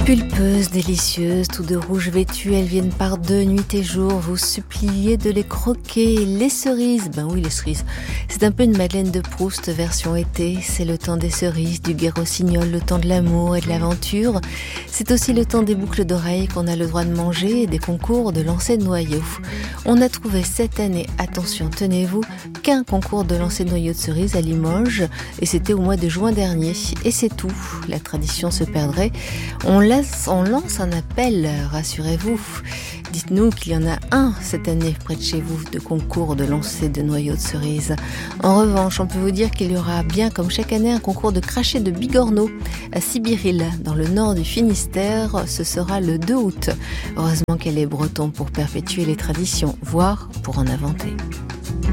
Pulpeuses, délicieuses, tout de rouge vêtues, elles viennent par deux, nuit et jour, vous suppliez de les croquer. Les cerises, ben oui les cerises, c'est un peu une Madeleine de Proust version été. C'est le temps des cerises, du gai rossignol, le temps de l'amour et de l'aventure. C'est aussi le temps des boucles d'oreilles qu'on a le droit de manger et des concours de lancer de noyaux. On a trouvé cette année, attention tenez-vous, qu'un concours de lancer de noyaux de cerises à Limoges, et c'était au mois de juin dernier. Et c'est tout, la tradition se perdrait. On lance un appel, rassurez-vous. Dites-nous qu'il y en a un cette année près de chez vous de concours de lancer de noyaux de cerises. En revanche, on peut vous dire qu'il y aura bien comme chaque année un concours de cracher de bigorneau à Sibiril, dans le nord du Finistère. Ce sera le 2 août. Heureusement qu'elle est breton pour perpétuer les traditions, voire pour en inventer.